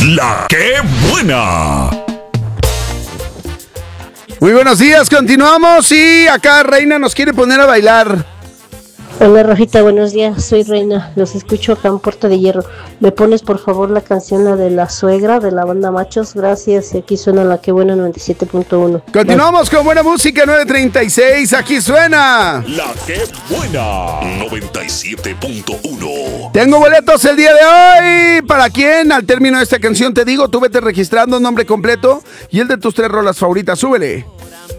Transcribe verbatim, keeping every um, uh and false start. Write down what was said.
La que buena. Muy buenos días, continuamos y acá Reina nos quiere poner a bailar. Hola Rojita, buenos días, soy Reina, los escucho acá en Puerta de Hierro. ¿Me pones por favor la canción, la de La Suegra, de la banda Machos? Gracias, y aquí suena La que buena noventa y siete punto uno. Continuamos con buena música, nueve treinta y seis, aquí suena La que buena noventa y siete punto uno. Tengo boletos el día de hoy. ¿Para quién? Al término de esta canción te digo, tú vete registrando nombre completo y el de tus tres rolas favoritas, súbele.